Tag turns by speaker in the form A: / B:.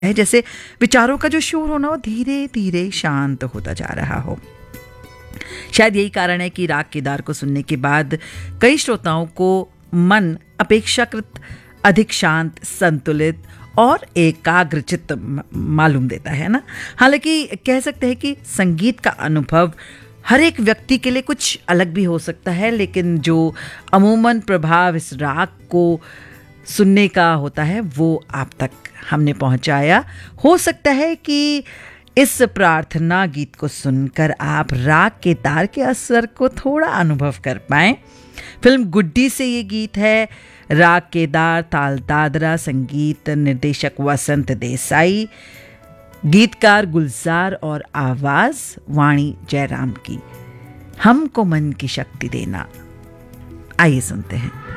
A: है जैसे विचारों का जो शोर होना वो धीरे धीरे शांत होता जा रहा हो। शायद यही कारण है कि राग केदार को सुनने के बाद कई श्रोताओं को मन अपेक्षाकृत अधिक शांत, संतुलित और एकाग्रचित्त मालूम देता है ना। हालांकि कह सकते हैं कि संगीत का अनुभव हर एक व्यक्ति के लिए कुछ अलग भी हो सकता है, लेकिन जो अमूमन प्रभाव इस राग को सुनने का होता है वो आप तक हमने पहुंचाया। हो सकता है कि इस प्रार्थना गीत को सुनकर आप राग केदार के असर को थोड़ा अनुभव कर पाएं। फिल्म गुड्डी से ये गीत है। राग केदार, ताल दादरा, संगीत निर्देशक वसंत देसाई, गीतकार गुलजार और आवाज वाणी जयराम की। हमको मन की शक्ति देना। आइए सुनते हैं।